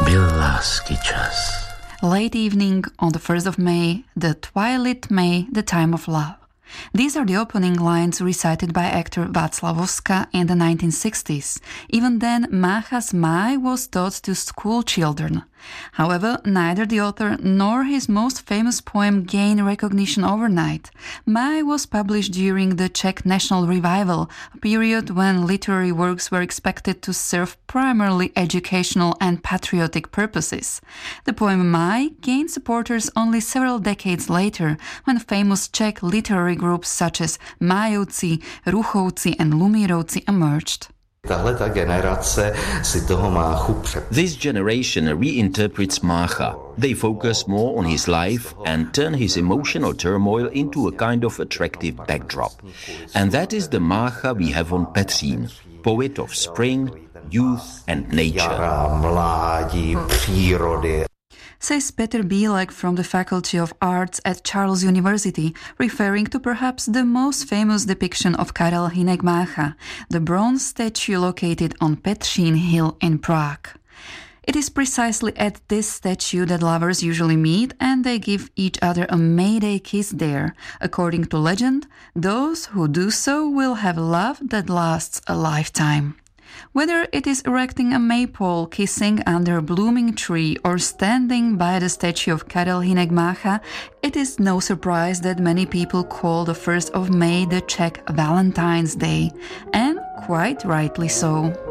Byl lásky čas. Late evening on the 1st of May, the twilight May, the time of love. These are the opening lines recited by actor Václav Voska in the 1960s. Even then, Mácha's Máj was taught to school children. However, neither the author nor his most famous poem gained recognition overnight. Máj was published during the Czech National Revival, a period when literary works were expected to serve primarily educational and patriotic purposes. The poem Máj gained supporters only several decades later, when famous Czech literary groups such as Májovci, Ruchovci and Lumírovci emerged. This generation reinterprets Mácha. They focus more on his life and turn his emotional turmoil into a kind of attractive backdrop. And that is the Mácha we have on Petřín, poet of spring, youth and nature. Says Petr Bílek from the Faculty of Arts at Charles University, referring to perhaps the most famous depiction of Karel Hynek Mácha, the bronze statue located on Petřín Hill in Prague. It is precisely at this statue that lovers usually meet, and they give each other a May Day kiss there. According to legend, those who do so will have love that lasts a lifetime. Whether it is erecting a maypole, kissing under a blooming tree, or standing by the statue of Karel Hynek Mácha, it is no surprise that many people call the 1st of May the Czech Valentine's Day, and quite rightly so.